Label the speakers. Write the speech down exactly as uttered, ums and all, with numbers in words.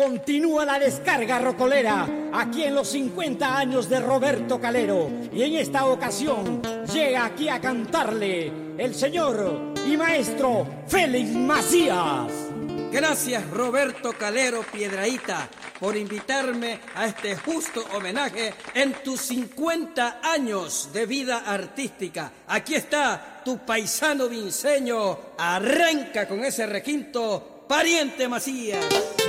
Speaker 1: Continúa la descarga rocolera aquí en los cincuenta años de Roberto Calero. Y en esta ocasión llega aquí a cantarle el señor y maestro Félix Macías.
Speaker 2: Gracias, Roberto Calero Piedrahíta, por invitarme a este justo homenaje en tus cincuenta años de vida artística. Aquí está tu paisano vinceño. Arranca con ese requinto, pariente Macías.